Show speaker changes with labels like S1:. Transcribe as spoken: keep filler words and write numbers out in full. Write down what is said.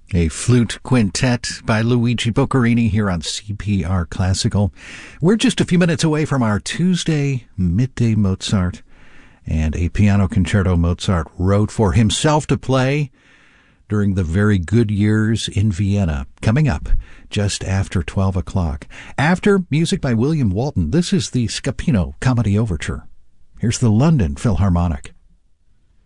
S1: A flute quintet by Luigi Boccherini here on C P R Classical. We're just a few minutes away from our Tuesday Midday Mozart, and a piano concerto Mozart wrote for himself to play during the very good years in Vienna, coming up just after twelve o'clock. After, music by William Walton. This is the Scapino Comedy Overture. Here's the London Philharmonic.